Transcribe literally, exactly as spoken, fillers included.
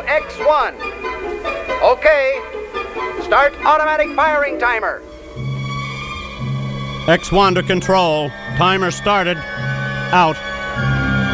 X one. Okay. Start automatic firing timer. X one to control. Timer started. Out.